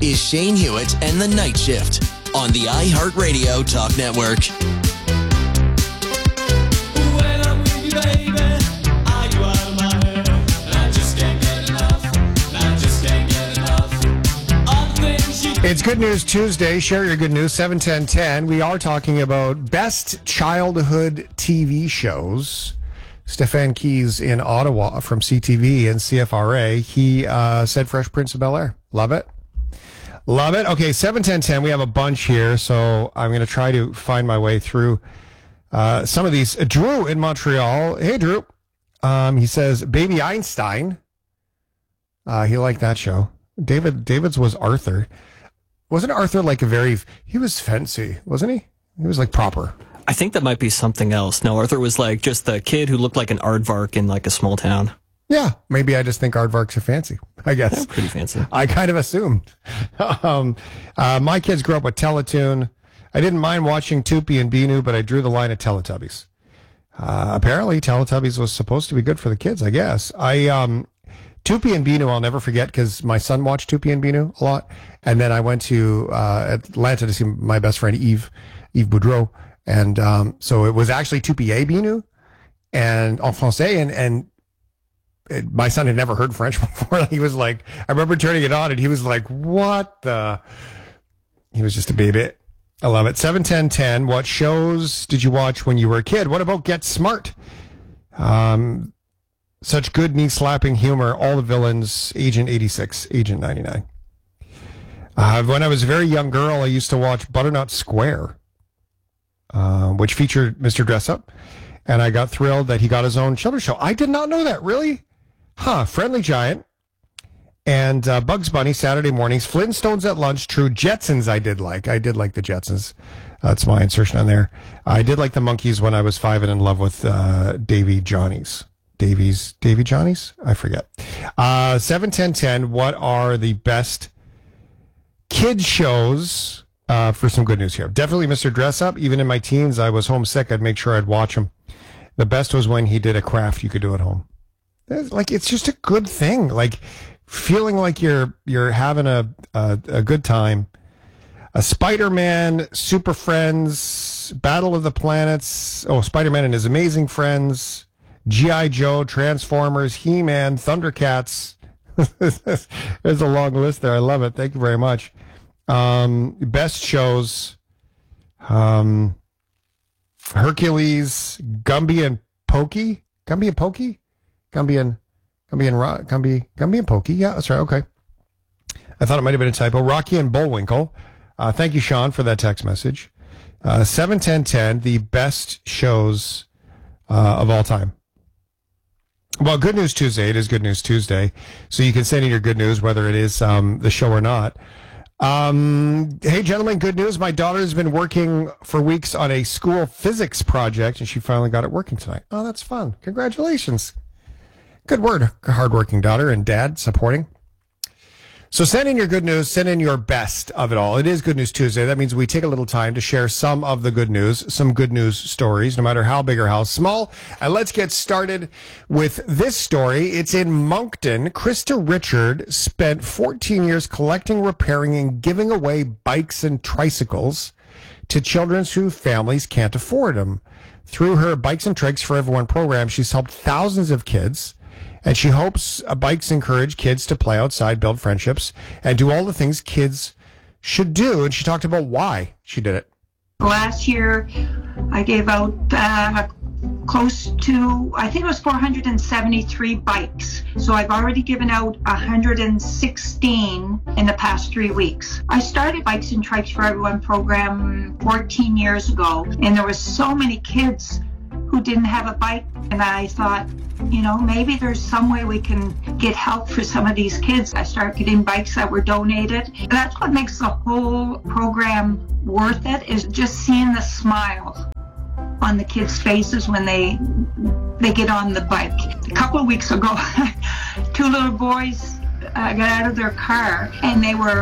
is Shane Hewitt and the Night Shift on the iHeartRadio Talk Network. It's Good News Tuesday. Share your good news, 71010. We are talking about best childhood TV shows. Stefan Keys in Ottawa from CTV and CFRA. He said Fresh Prince of Bel-Air. Love it. Love it. Okay, 71010. We have a bunch here, so I'm going to try to find my way through some of these. Drew in Montreal. Hey, Drew. He says Baby Einstein. He liked that show. David's was Arthur. Wasn't Arthur like he was fancy, wasn't he? He was like proper. I think that might be something else. No, Arthur was like just the kid who looked like an aardvark in like a small town. Yeah, maybe I just think aardvarks are fancy, I guess. Yeah, pretty fancy. I kind of assumed. My kids grew up with Teletoon. I didn't mind watching Tupi and Binu, but I drew the line at Teletubbies. Apparently, Teletubbies was supposed to be good for the kids, I guess. Tupi and Binu, I'll never forget because my son watched Tupi and Binu a lot. And then I went to Atlanta to see my best friend, Yves Boudreau. And so it was actually Tupi et Binu and en français. And my son had never heard French before. He was like, I remember turning it on and he was like, what the? He was just a baby. I love it. 71010. What shows did you watch when you were a kid? What about Get Smart? Such good knee-slapping humor. All the villains. Agent 86, Agent 99. When I was a very young girl, I used to watch Butternut Square, which featured Mr. Dressup, and I got thrilled that he got his own children's show. I did not know that, really? Friendly Giant and Bugs Bunny Saturday mornings. Flintstones at lunch. True. Jetsons I did like. I did like the Jetsons. That's my insertion on there. I did like the Monkees when I was 5 and in love with Davy Johnny's. Davy Johnny's? I forget. 71010. What are the best kids shows for some good news here? Definitely Mr. Dressup. Even in my teens, I was homesick. I'd make sure I'd watch him. The best was when he did a craft you could do at home. It's just a good thing. Like feeling like you're having a good time. A Spider-Man, Super Friends, Battle of the Planets. Oh, Spider-Man and His Amazing Friends. G.I. Joe, Transformers, He-Man, Thundercats. There's a long list there. I love it. Thank you very much. Best shows. Hercules, Gumby and Pokey. Gumby and Pokey? Gumby and Pokey. Yeah, that's right. Okay. I thought it might have been a typo. Rocky and Bullwinkle. Thank you, Sean, for that text message. 71010, the best shows of all time. Well, Good News Tuesday. It is Good News Tuesday. So you can send in your good news, whether it is the show or not. Hey, gentlemen, good news. My daughter has been working for weeks on a school physics project, and she finally got it working tonight. Oh, that's fun. Congratulations. Good word. Hardworking daughter and dad supporting. So send in your good news. Send in your best of it all. It is Good News Tuesday. That means we take a little time to share some of the good news, some good news stories, no matter how big or how small. And let's get started with this story. It's in Moncton. Krista Richard spent 14 years collecting, repairing, and giving away bikes and tricycles to children whose families can't afford them. Through her Bikes and Tricks for Everyone program, she's helped thousands of kids. And she hopes bikes encourage kids to play outside, build friendships, and do all the things kids should do. And she talked about why she did it. Last year, I gave out close to, I think it was 473 bikes. So I've already given out 116 in the past 3 weeks. I started Bikes and Trikes for Everyone program 14 years ago, and there was so many kids who didn't have a bike, and I thought, maybe there's some way we can get help for some of these kids. I started getting bikes that were donated. And that's what makes the whole program worth it, is just seeing the smile on the kids' faces when they get on the bike. A couple of weeks ago, 2 little boys got out of their car, and they were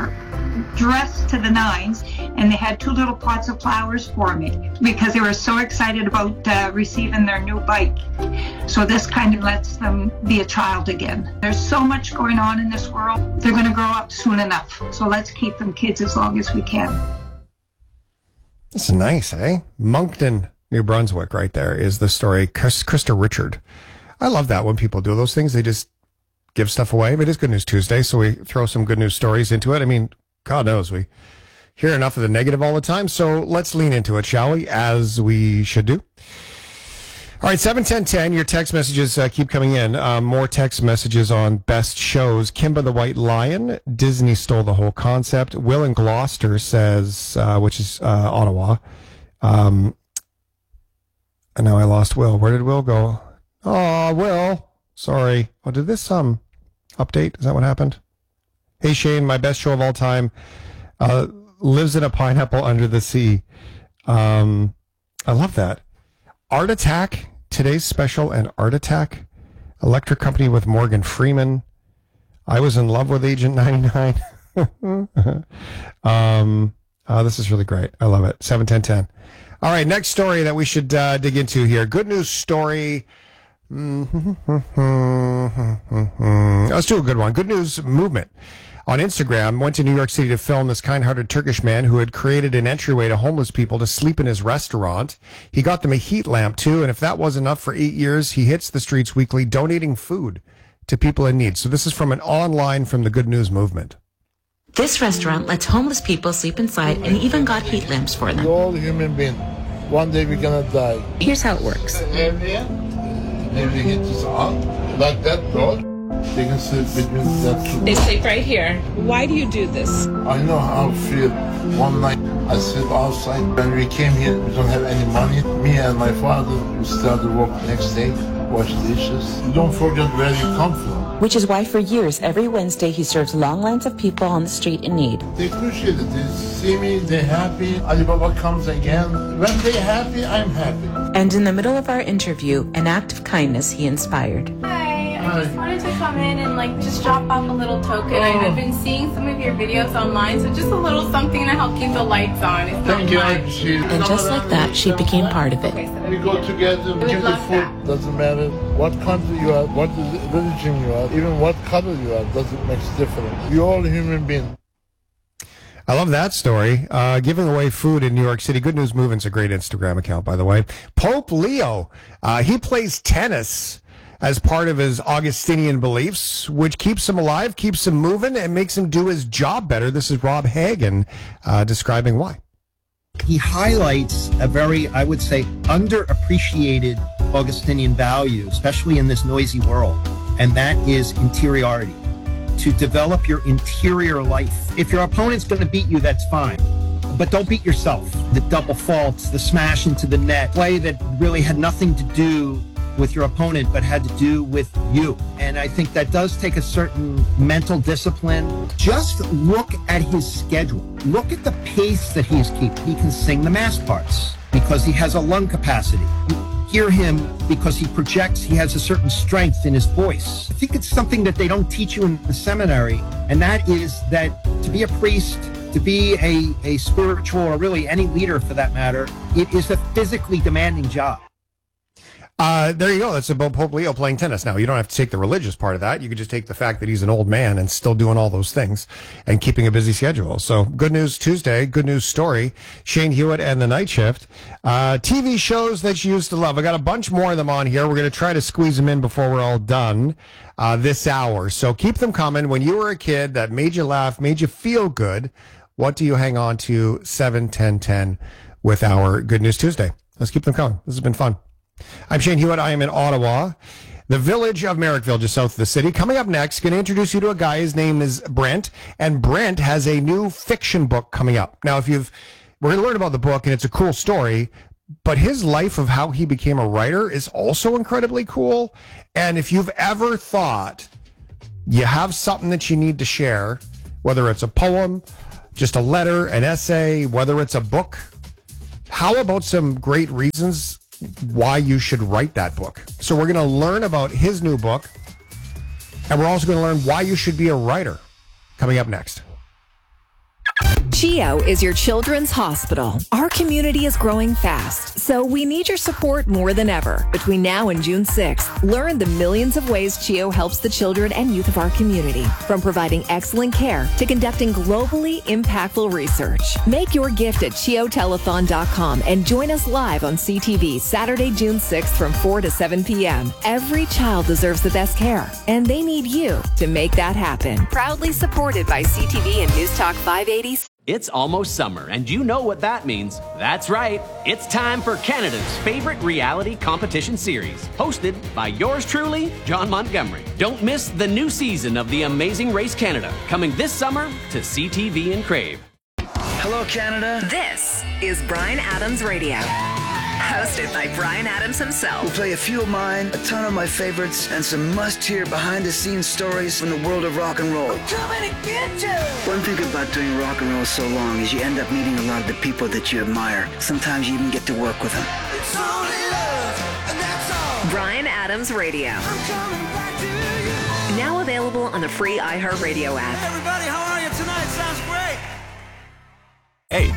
dressed to the nines, and they had 2 little pots of flowers for me because they were so excited about receiving their new bike. So this kind of lets them be a child again. There's so much going on in this world. They're going to grow up soon enough. So let's keep them kids as long as we can. This is nice, eh? Moncton, New Brunswick, right there is the story. Krista Richard. I love that when people do those things. They just give stuff away. But it is Good News Tuesday, so we throw some good news stories into it. I mean, God knows we hear enough of the negative all the time. So let's lean into it, shall we? As we should do. All right, 71010. Your text messages keep coming in. More text messages on best shows. Kimba the White Lion. Disney stole the whole concept. Will in Gloucester says, which is Ottawa. And now I lost Will. Where did Will go? Oh, Will. Sorry. Oh, did this update? Is that what happened? Hey, Shane, my best show of all time lives in a pineapple under the sea. I love that. Art Attack, today's special, and Art Attack, Electric Company with Morgan Freeman. I was in love with Agent 99. This is really great. I love it. 71010. All right, next story that we should dig into here. Good news story. Let's do a good one. Good news movement. On Instagram, went to New York City to film this kind-hearted Turkish man who had created an entryway to homeless people to sleep in his restaurant. He got them a heat lamp, too, and if that wasn't enough, for 8 years, he hits the streets weekly donating food to people in need. So this is from an online from the Good News movement. This restaurant lets homeless people sleep inside and even got heat lamps for them. We're all human beings. One day we're gonna die. Here's how it works. Maybe hit us out like that road. They can sleep between that two. They sleep right here. Why do you do this? I know how I feel. One night I sleep outside. When we came here, we don't have any money. Me and my father, we started work next day, wash dishes. You don't forget where you come from. Which is why for years, every Wednesday, he serves long lines of people on the street in need. They appreciate it. They see me, they're happy. Alibaba comes again. When they're happy, I'm happy. And in the middle of our interview, an act of kindness he inspired. Hi, I just wanted to come in and just drop off a little token. I've been seeing some of your videos online, so just a little something to help keep the lights on. It's Thank you. And just like that, she became part of it. We go together, we give the food. Doesn't matter what country you are, what religion you are, even what color you are, doesn't make a difference. We're all human beings. I love that story. Giving away food in New York City. Good News Movement's a great Instagram account, by the way. Pope Leo, he plays tennis as part of his Augustinian beliefs, which keeps him alive, keeps him moving, and makes him do his job better. This is Rob Hagen describing why. He highlights a very, I would say, underappreciated Augustinian value, especially in this noisy world, and that is interiority. To develop your interior life. If your opponent's going to beat you, that's fine. But don't beat yourself. The double faults, the smash into the net, play that really had nothing to do with your opponent, but had to do with you. And I think that does take a certain mental discipline. Just look at his schedule. Look at the pace that he is keeping. He can sing the mass parts because he has a lung capacity. Hear him because he projects, he has a certain strength in his voice. I think it's something that they don't teach you in the seminary, and that is that to be a priest, to be a spiritual, or really any leader for that matter, it is a physically demanding job. There you go. That's about Pope Leo playing tennis. Now, you don't have to take the religious part of that. You could just take the fact that he's an old man and still doing all those things and keeping a busy schedule. So, Good News Tuesday, good news story. Shane Hewitt and the Night Shift. TV shows that you used to love. I got a bunch more of them on here. We're going to try to squeeze them in before we're all done this hour. So, keep them coming. When you were a kid that made you laugh, made you feel good, what do you hang on to? 7-10-10 with our Good News Tuesday. Let's keep them coming. This has been fun. I'm Shane Hewitt. I am in Ottawa, the village of Merrickville, just south of the city. Coming up next, going to introduce you to a guy. His name is Brent, and Brent has a new fiction book coming up. Now, we're going to learn about the book, and it's a cool story, but his life of how he became a writer is also incredibly cool. And if you've ever thought you have something that you need to share, whether it's a poem, just a letter, an essay, whether it's a book, how about some great reasons why you should write that book? So we're going to learn about his new book, and we're also going to learn why you should be a writer, coming up next. CHEO is your children's hospital. Our community is growing fast, so we need your support more than ever. Between now and June 6th, learn the millions of ways CHEO helps the children and youth of our community, from providing excellent care to conducting globally impactful research. Make your gift at CHEOtelethon.com and join us live on CTV Saturday, June 6th from 4 to 7 p.m. Every child deserves the best care, and they need you to make that happen. Proudly supported by CTV and News Talk 580. It's almost summer, and you know what that means. That's right. It's time for Canada's favorite reality competition series, hosted by yours truly, John Montgomery. Don't miss the new season of The Amazing Race Canada, coming this summer to CTV and Crave. Hello, Canada. This is Bryan Adams Radio, hosted by Bryan Adams himself. We'll play a few of mine, a ton of my favorites, and some must-hear behind-the-scenes stories from the world of rock and roll. I'm coming to get you! One thing about doing rock and roll so long is you end up meeting a lot of the people that you admire. Sometimes you even get to work with them. It's only love, and that's all. Bryan Adams Radio. I'm coming back to you. Now available on the free iHeartRadio app. Hey everybody, how are you tonight? Sounds great. Hey.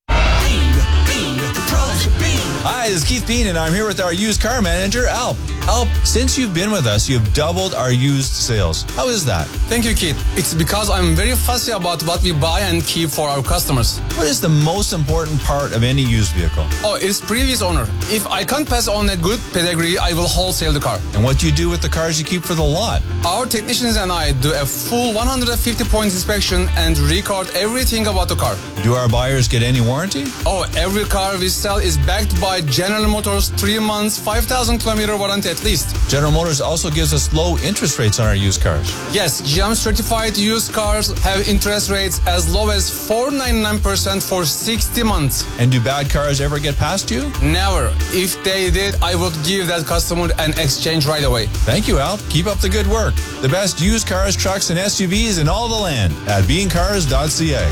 Hi, this is Keith Bean, and I'm here with our used car manager, Alp. Alp, since you've been with us, you've doubled our used sales. How is that? Thank you, Keith. It's because I'm very fussy about what we buy and keep for our customers. What is the most important part of any used vehicle? Oh, it's previous owner. If I can't pass on a good pedigree, I will wholesale the car. And what do you do with the cars you keep for the lot? Our technicians and I do a full 150-point inspection and record everything about the car. Do our buyers get any warranty? Oh, every car we sell is backed by General Motors 3 months, 5,000 kilometer warranty at least. General Motors also gives us low interest rates on our used cars. Yes, GM certified used cars have interest rates as low as 4.99% for 60 months. And do bad cars ever get past you? Never. If they did, I would give that customer an exchange right away. Thank you, Al. Keep up the good work. The best used cars, trucks, and SUVs in all the land at beancars.ca.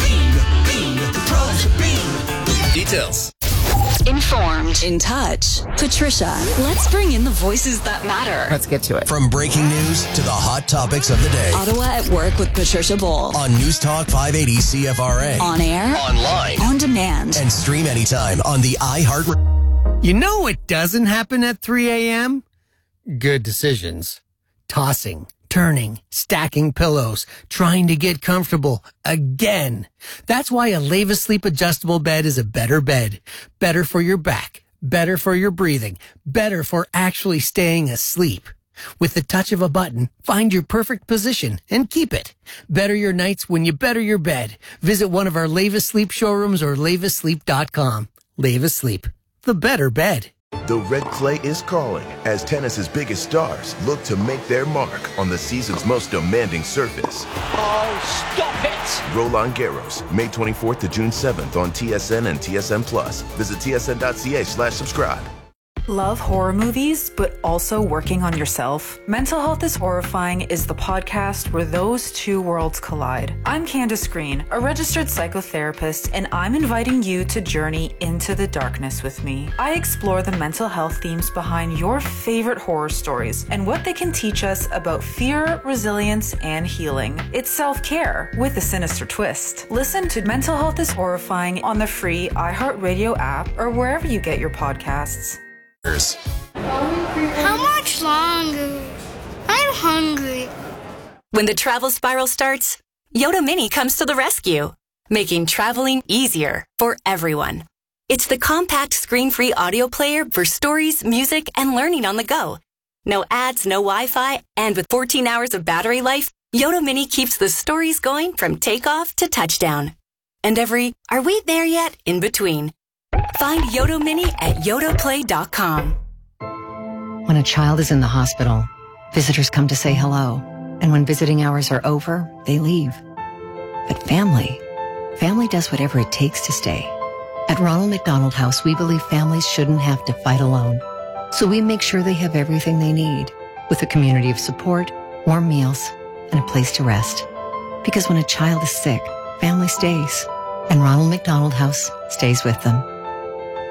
Details. Informed. In touch. Patricia, let's bring in the voices that matter. Let's get to it. From breaking news to the hot topics of the day. Ottawa at Work with Patricia Bowl. On News Talk 580 CFRA. On air. Online. On demand. And stream anytime on the iHeart. You know what doesn't happen at 3 a.m.? Good decisions. Tossing, turning, stacking pillows, trying to get comfortable again. That's why a Leva Sleep adjustable bed is a better bed. Better for your back, better for your breathing, better for actually staying asleep. With the touch of a button, find your perfect position and keep it. Better your nights when you better your bed. Visit one of our Leva Sleep showrooms or levasleep.com. Leva Sleep, the better bed. The red clay is calling as tennis's biggest stars look to make their mark on the season's most demanding surface. Oh, stop it! Roland Garros, May 24th to June 7th on TSN and TSN Plus. Visit tsn.ca/subscribe. Love horror movies, but also working on yourself? Mental Health is Horrifying is the podcast where those two worlds collide. I'm Candace Green, a registered psychotherapist, and I'm inviting you to journey into the darkness with me. I explore the mental health themes behind your favorite horror stories and what they can teach us about fear, resilience, and healing. It's self-care with a sinister twist. Listen to Mental Health is Horrifying on the free iHeartRadio app or wherever you get your podcasts. How much longer? I'm hungry. When the travel spiral starts, Yoda Mini comes to the rescue, making traveling easier for everyone. It's the compact screen-free audio player for stories, music, and learning on the go. No ads, no Wi-Fi, and with 14 hours of battery life, Yoda Mini keeps the stories going from takeoff to touchdown. And every, are we there yet, in between. Find Yoda Mini at yodaplay.com. When a child is in the hospital, visitors come to say hello. And when visiting hours are over, they leave. But family does whatever it takes to stay. At Ronald McDonald House, we believe families shouldn't have to fight alone. So we make sure they have everything they need, with a community of support, warm meals, and a place to rest. Because when a child is sick, family stays. And Ronald McDonald House stays with them.